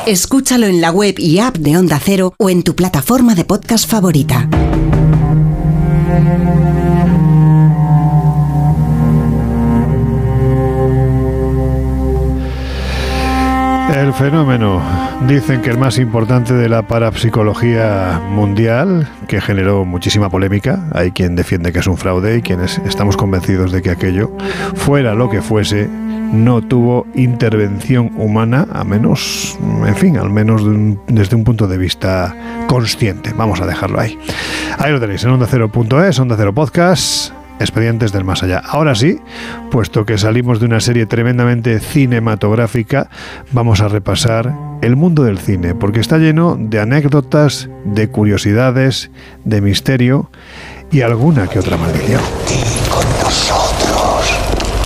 Escúchalo en la web y app de Onda Cero o en tu plataforma de podcast favorita. El fenómeno, dicen que el más importante de la parapsicología mundial, que generó muchísima polémica. Hay quien defiende que es un fraude y quienes estamos convencidos de que aquello, fuera lo que fuese, no tuvo intervención humana, a menos, en fin, al menos desde un punto de vista consciente. Vamos a dejarlo ahí. Ahí lo tenéis en ondacero.es, Onda Cero Podcast, Expedientes del Más Allá. Ahora sí, puesto que salimos de una serie tremendamente cinematográfica, vamos a repasar el mundo del cine, porque está lleno de anécdotas, de curiosidades, de misterio y alguna que otra maldición. Con nosotros.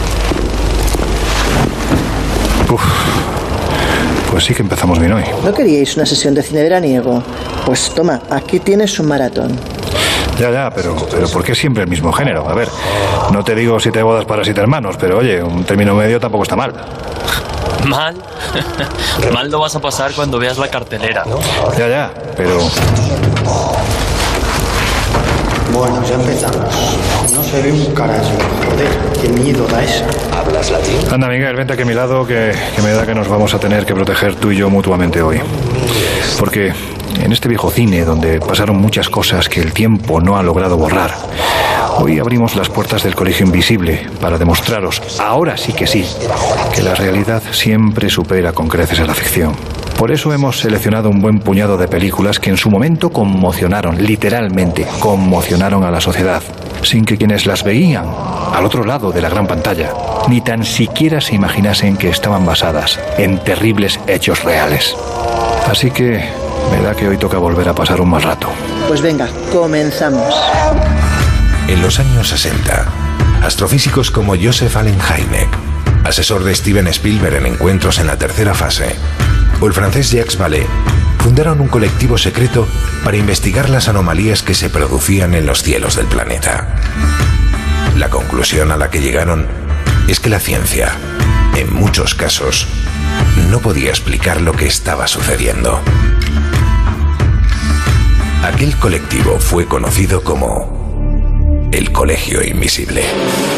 Uf, pues sí que empezamos bien hoy. ¿No queríais una sesión de cine veraniego? Pues toma, aquí tienes un maratón. Ya, pero ¿por qué siempre el mismo género? A ver, no te digo 7 bodas para 7 hermanos, pero oye, un término medio tampoco está mal. ¿Mal? Mal lo vas a pasar cuando veas la cartelera. Ya, pero... Bueno, ya empezamos. No se ve un carajo. Joder, qué miedo da eso. ¿Hablas latín? Anda, Miguel, vente aquí a mi lado, que me da que nos vamos a tener que proteger tú y yo mutuamente hoy. Porque en este viejo cine, donde pasaron muchas cosas que el tiempo no ha logrado borrar, hoy abrimos las puertas del Colegio Invisible para demostraros, ahora sí, que la realidad siempre supera con creces a la ficción. Por eso hemos seleccionado un buen puñado de películas que en su momento conmocionaron, literalmente conmocionaron a la sociedad, sin que quienes las veían, al otro lado de la gran pantalla, ni tan siquiera se imaginasen que estaban basadas en terribles hechos reales. Así que me da que hoy toca volver a pasar un mal rato. Pues venga, comenzamos. En los años 60, astrofísicos como Joseph Allen Hynek, asesor de Steven Spielberg en Encuentros en la tercera fase, o el francés Jacques Vallée, fundaron un colectivo secreto para investigar las anomalías que se producían en los cielos del planeta. La conclusión a la que llegaron es que la ciencia, en muchos casos, no podía explicar lo que estaba sucediendo. Aquel colectivo fue conocido como el Colegio Invisible.